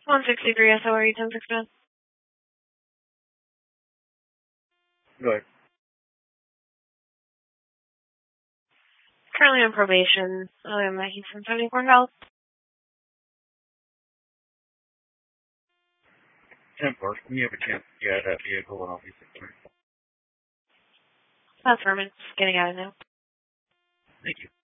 163 SORE 1069. Go ahead. Currently on probation. I'm making from 74 health. 10-4. When you have a chance to get out of that vehicle, and I'll be 6-3. That's Herman. Just getting out of now. Thank you.